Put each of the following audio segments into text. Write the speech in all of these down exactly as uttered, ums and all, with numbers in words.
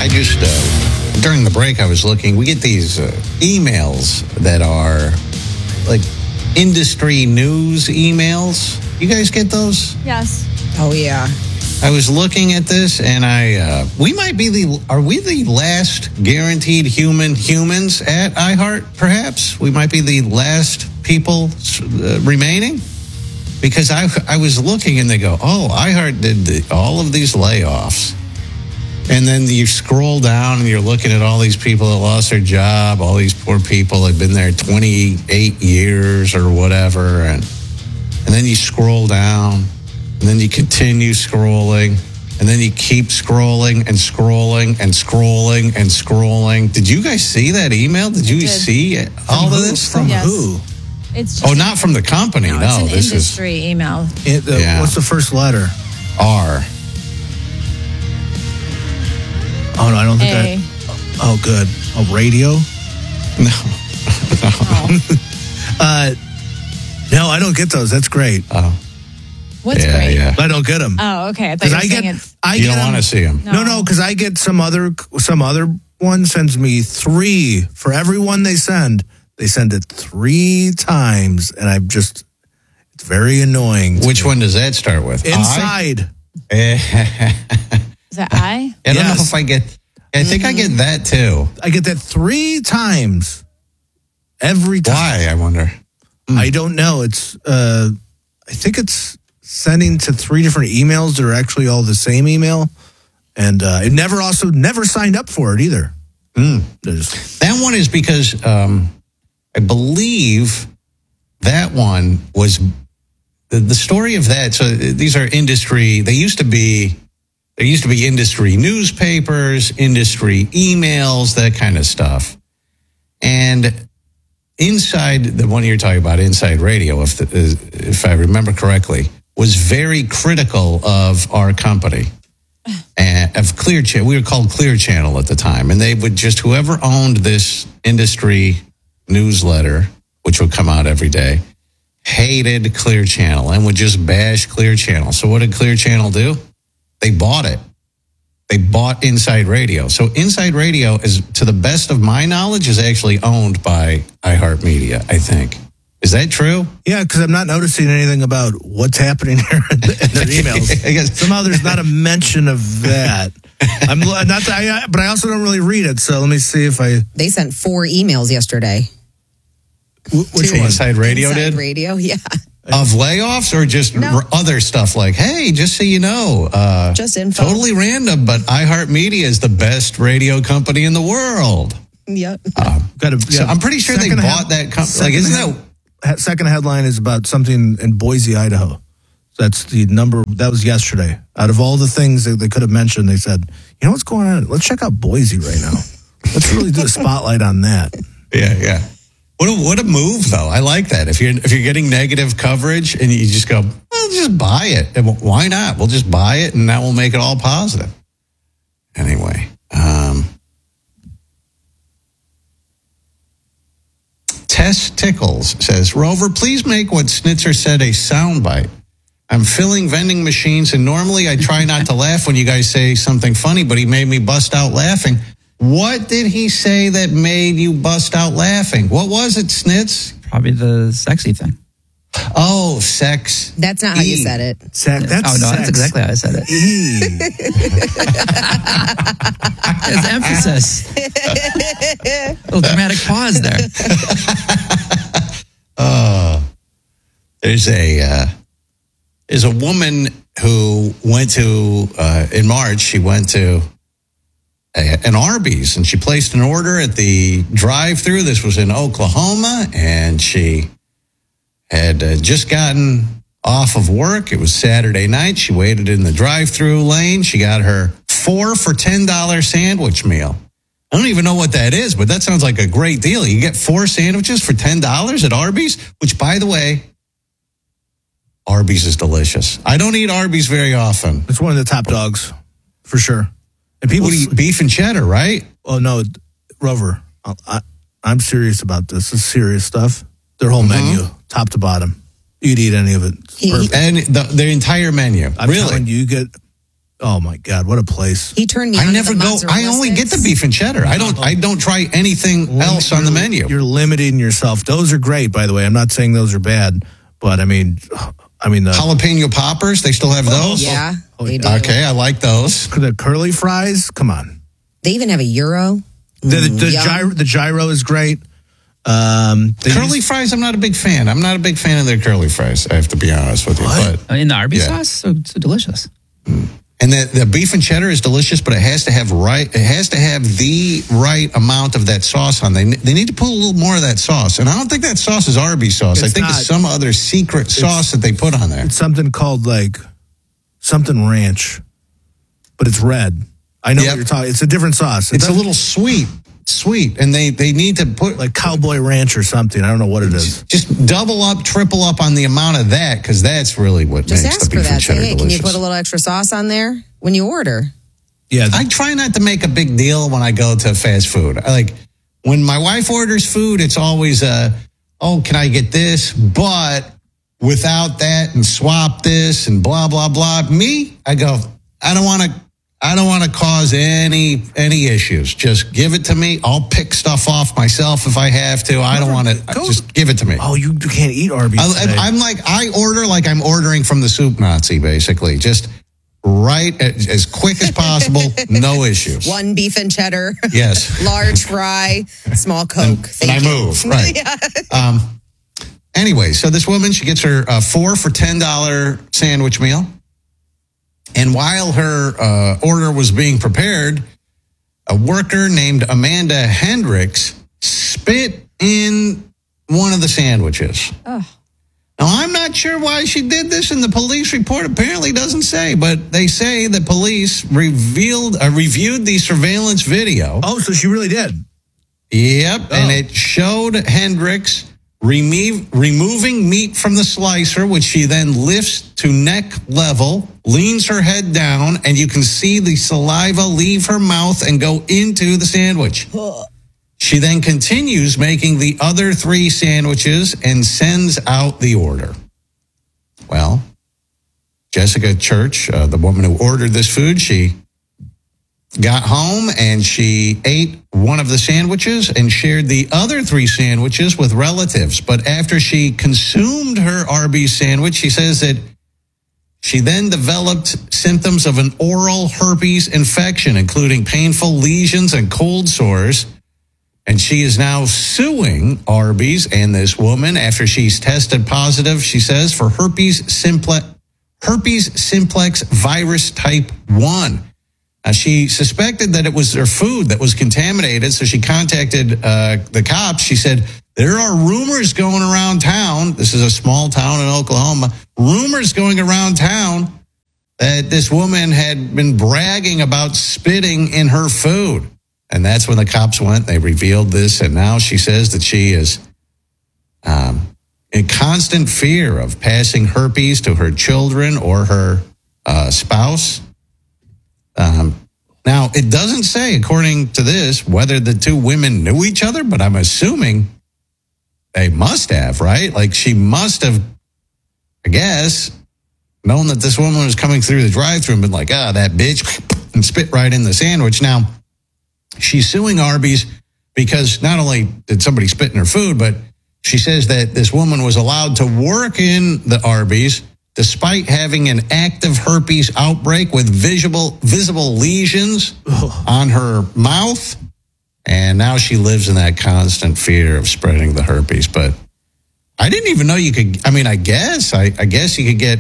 I just, uh, during the break, I was looking. We get these uh, emails that are like industry news emails. You guys get those? Yes. Oh, yeah. I was looking at this, and I, uh, we might be the, are we the last guaranteed human humans at iHeart, perhaps? We might be the last people uh, remaining? Because I, I was looking, and they go, oh, iHeart did the, all of these layoffs. And then you scroll down and you're looking at all these people that lost their job. All these poor people had been there twenty-eight years or whatever. And and then you scroll down and then you continue scrolling. And then you keep scrolling and scrolling and scrolling and scrolling. Did you guys see that email? Did you did. see all of this? From Yes. who? It's just Oh, not from the company. no, No, it's an this industry email. It, uh, Yeah. What's the first letter? is R. Oh, no, I don't think A. that. Oh, good. Oh, radio? No. Oh. Uh, no, I don't get those. That's great. Oh, What's yeah, great? yeah. I don't get them. Oh, okay. I thought you were I saying get, it's... I You get don't 'em- want to see them. No, no, because I get some other some other one sends me three for every one they send. They send it three times, and I'm just it's very annoying. Which one does that start with? Inside? I? Is that I? I don't know Yes. if I get. I think I get that too. I get that three times. Every time. Why? I wonder. I don't know. It's uh, I think it's sending to three different emails that are actually all the same email, and uh, it never also never signed up for it either. Mm. There's- That one is because um, I believe that one was the, the story of that. So these are industry. They used to be. There used to be industry newspapers, industry emails, that kind of stuff. And Inside, the one you're talking about, Inside Radio, if the, if I remember correctly, was very critical of our company and of Clear Channel. We were called Clear Channel at the time, and they would just whoever owned this industry newsletter, which would come out every day, hated Clear Channel and would just bash Clear Channel. So what did Clear Channel do? They bought it. They bought Inside Radio. So Inside Radio is, to the best of my knowledge, is actually owned by iHeartMedia, I think. Is that true? yeah, because I'm not noticing anything about what's happening here in their emails. I guess. Somehow there's not a mention of that. I'm not, that I, but I also don't really read it. So let me see if I. They sent four emails yesterday. Wh- which Two. one? Inside Radio Inside did? Radio, yeah. Of layoffs or just No. r- other stuff like, hey, just so you know, uh, Just info. totally random, but iHeartMedia is the best radio company in the world. Yep. Got a, So I'm pretty sure they second bought that company. Like, isn't that... that second headline is about something in Boise, Idaho. That's the number. That was yesterday. Out of all the things that they could have mentioned, they said, you know what's going on? Let's check out Boise right now. Let's really do a spotlight on that. Yeah, yeah. What a, what a move, though. I like that. If you're if you're getting negative coverage and you just go, well, just buy it. And why not? We'll just buy it, and that will make it all positive. Anyway, um, Tess Tickles says, Rover, please make what Snitzer said a soundbite. I'm filling vending machines, and normally I try not to laugh when you guys say something funny, but he made me bust out laughing. What did he say that made you bust out laughing? What was it, Snitz? Probably the sexy thing. Oh, sex. That's not how you E. said it. Sex, that's oh, no, sex. that's exactly how I said it. E. It's emphasis. A little dramatic pause there. Uh, there's a uh, there's a woman who went to uh, in March. She went to a, an Arby's and she placed an order at the drive-thru. This was in Oklahoma, and she had uh, just gotten off of work. It was Saturday night. She waited in the drive-thru lane. She got her four for ten dollars sandwich meal. I don't even know what that is, but that sounds like a great deal. You get four sandwiches for ten dollars at Arby's, which, by the way, Arby's is delicious. I don't eat Arby's very often. It's one of the top dogs, for sure. And people What do you, beef and cheddar, right? Oh, no, Rover, I, I, I'm serious about this. This is serious stuff. Their whole Mm-hmm. menu, top to bottom. You'd eat any of it. It's He- perfect. And the, the entire menu. I'm really? telling you, you get Oh my God, what a place! He turned me. I on never to the go. mozzarella I only get the sticks. beef and cheddar. I don't. I don't try anything else on the You're- menu. You're limiting yourself. Those are great, by the way. I'm not saying those are bad, but I mean, I mean the, Jalapeno poppers. They still have those. Yeah, Oh, they do. Okay, I like those. the curly fries. Come on, They even have a euro. the the, the, Yum. gyro, the gyro is great. Um, they Curly use- fries. I'm not a big fan. I'm not a big fan of their curly fries. I have to be honest with you. What? But In the Arby's Yeah. sauce, so, so delicious. and the, the beef and cheddar is delicious, but it has to have right. It has to have the right amount of that sauce on. They they need to put a little more of that sauce, and I don't think that sauce is Arby's sauce. I It's think not. it's some other secret sauce that they put on there. it's something called like something ranch, but it's red. I know Yep. what you're talking. It's a different sauce. It It's a doesn't- little sweet, sweet, and they they need to put like cowboy ranch or something. I don't know what it is. just double up, triple up on the amount of that, because that's really what Just makes ask the for beef that. and Say, cheddar hey, can delicious. you put a little extra sauce on there when you order? Yeah, I try not to make a big deal when I go to fast food. I like when my wife orders food, it's always uh, oh, can I get this? But without that and swap this and blah blah blah. Me, I go, I don't want to I don't want to cause any any issues. Just give it to me. I'll pick stuff off myself if I have to. I don't want to Go- just give it to me. oh, you you can't eat Arby's. I, today. I'm like, I order like I'm ordering from the soup Nazi, basically. Just right as as quick as possible, no issues. One beef and cheddar, Yes. large fry, small Coke. And I Thank you. move, right. Um, anyway, so this woman, she gets her uh, four for ten dollars sandwich meal. And while her uh, order was being prepared, a worker named Amanda Hendricks spit in one of the sandwiches. Oh. Now, I'm not sure why she did this, and the police report apparently doesn't say, but they say the police revealed, uh, reviewed the surveillance video. oh, so she really did. Yep, and Oh. it showed Hendricks remove, removing meat from the slicer, which she then lifts to neck level, leans her head down, and you can see the saliva leave her mouth and go into the sandwich. She then continues making the other three sandwiches and sends out the order. Well, Jessica Church, uh, the woman who ordered this food, she got home and she ate one of the sandwiches and shared the other three sandwiches with relatives. But after she consumed her Arby's sandwich, she says that she then developed symptoms of an oral herpes infection, including painful lesions and cold sores. And she is now suing Arby's and this woman after she's tested positive, she says, for herpes simplex, herpes simplex virus type one. Uh, she suspected that it was their food that was contaminated, so she contacted uh, the cops. She said, there are rumors going around town. This is a small town in Oklahoma. Rumors going around town that this woman had been bragging about spitting in her food. And that's when the cops went. They revealed this, and now she says that she is um, in constant fear of passing herpes to her children or her uh, spouse. Um, now, it doesn't say, according to this, whether the two women knew each other, but I'm assuming they must have, right? Like she must have, I guess, known that this woman was coming through the drive-thru and been like, ah, that bitch, and spit right in the sandwich. Now, she's suing Arby's because not only did somebody spit in her food, but she says that this woman was allowed to work in the Arby's despite having an active herpes outbreak with visible visible lesions on her mouth. And now she lives in that constant fear of spreading the herpes. But I didn't even know you could, I mean, I guess, I, I guess you could get,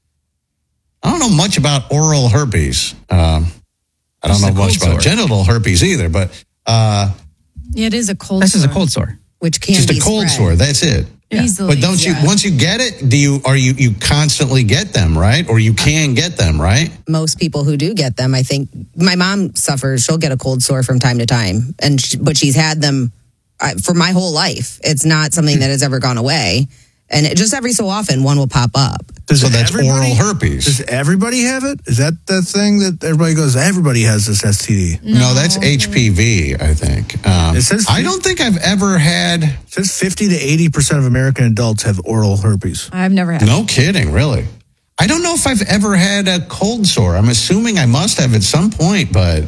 I don't know much about oral herpes. Um, I don't Just know a much cold about sore. genital herpes either, but uh, Yeah, it is a cold This is a sore. cold sore. Which can just be a cold spread. sore. That's it. Yeah. Easily. But don't you, yeah. once you get it, do you, are you, you constantly get them, right? Or you can get them, right? Most people who do get them, I think my mom suffers. She'll get a cold sore from time to time, and sh but she's had them uh, for my whole life. It's not something that has ever gone away, and it, just every so often one will pop up. Does So that's everybody- oral herpes. Does everybody have it? Is that the thing that everybody goes, everybody has this S T D? No, that's H P V, I think. Um, It says- I don't think I've ever had, It says fifty to eighty percent of American adults have oral herpes. I've never had. no kidding, really. I don't know if I've ever had a cold sore. I'm assuming I must have at some point, but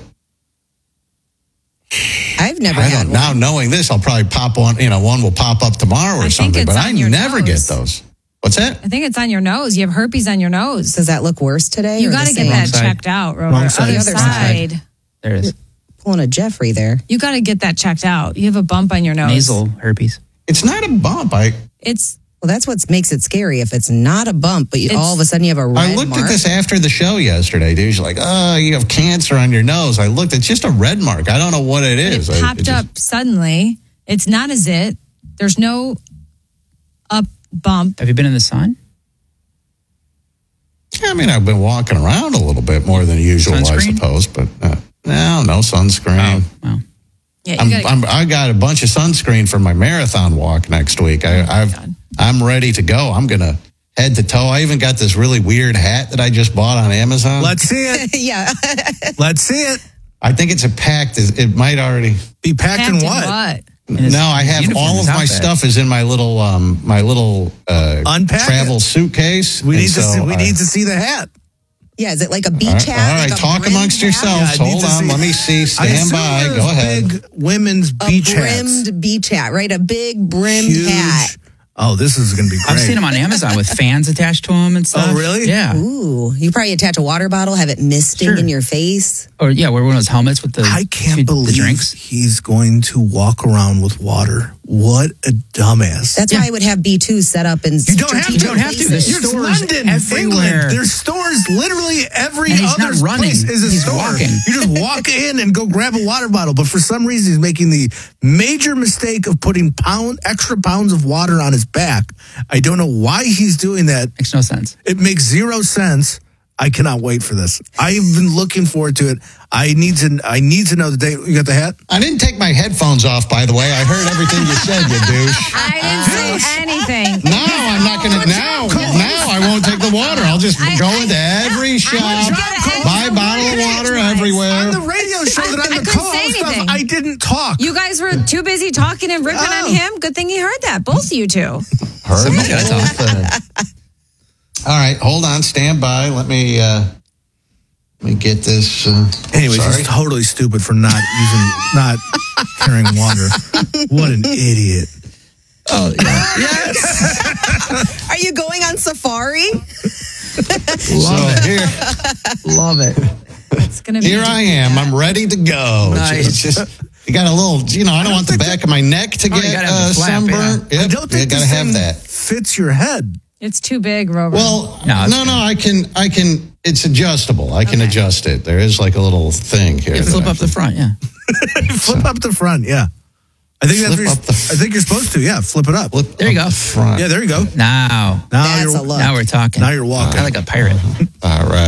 I've never I had don't. one. Now knowing this, I'll probably pop one. You know, one will pop up tomorrow or I think something. it's But I on your never nose. get those. What's that? I think it's on your nose. You have herpes on your nose. Does that look worse today? You or got to the get same? that Wrong side. checked out, Rover. Wrong side. Other Other side. side. There it is. Pulling a Jeffrey there. You got to get that checked out. You have a bump on your nose. Nasal herpes. It's not a bump. I It's Well, that's what makes it scary. If it's not a bump, but you, It's- all of a sudden you have a red I looked mark. at this after the show yesterday, dude. She's like, "Oh, you have cancer on your nose." I looked. It's just a red mark. I don't know what it it is. I- popped it just- up suddenly. It's not a zit. There's no up bump. Have you been in the sun? I mean, I've been walking around a little bit more than usual, I Sunscreen? suppose. But uh, no, no sunscreen. Wow. Yeah, you I'm, gotta, I'm, I got a bunch of sunscreen for my marathon walk next week. I, I've, God. I'm ready to go. I'm gonna head to toe. I even got this really weird hat that I just bought on Amazon. Let's see it. yeah. Let's see it. I think it's a packed. It might already. Be packed, packed in in what? what? In his- No, I his have uniform, all his of my outfit. stuff is in my little, um, my little uh, Unpack travel it. suitcase. We And need to so see, we I- need to see the hat. Yeah, is it like a beach All right, hat? all right, like a talk brimmed amongst hat? yourselves. Yeah, I need Hold to on, see- let me see. I Stand assume by. there's Go ahead. Big women's A beach hats. brimmed beach hat, right? A big brimmed Huge. hat. Oh, this is going to be great. I've seen them on Amazon with fans attached to them and stuff. Oh, really? Yeah. Ooh, you probably attach a water bottle, have it misting Sure. in your face. Or yeah, wear one of those helmets with the I can't the believe drinks. he's going to walk around with water. What a dumbass. That's Yeah. why I would have B two set up in You don't have to. strategic You don't have to. places. There's It's stores London, everywhere. England. There's stores literally every And he's other not running. place is a He's store. walking. You just walk in and go grab a water bottle. But for some reason, he's making the major mistake of putting pound extra pounds of water on his back. I don't know why he's doing that. Makes no sense. It makes zero sense. I cannot wait for this. I've been looking forward to it. I need to. I need to know the date. You got the hat? I didn't take my headphones off, by the way. I heard everything you said, you douche. I didn't say anything. Now I'm not going to. Now, now I won't take the water. I'll just I- go I- into every shop, gotta buy a add bottle of some water words. everywhere. On the radio show that I- I'm I the couldn't say co-host of, anything. I didn't talk. You guys were too busy talking and ripping Oh. on him. Good thing he heard that. Both of you two. Heard Somebody's the gotta whole talk. thing. All right, hold on, stand by. Let me uh, let me get this. Uh, Anyways, sorry. he's totally stupid for not using, not carrying water. What an idiot! Oh yeah. Yes. Are you going on safari? So here, Love it. It's gonna be. here I am. I'm ready to go. It's Nice. just- It's just you got a little. You know, I don't want the back of my neck to Oh, you get gotta have uh, the flap, sunburned. I Yep, don't you think got to this have thing that. fits your head. It's too big, Robert. Well, No, no, it's no, I can, I can. It's adjustable. I can Okay. adjust it. There is like a little thing here. You that flip I up the front. Yeah. Flip up the front. Yeah, I think that's. Flip What up the- you're, I think you're supposed to. Yeah, flip it up. flip There you up go. the Front. Yeah, there you go. Now. Now That's you're a look. Now we're talking. now you're walking. I like a pirate. All right.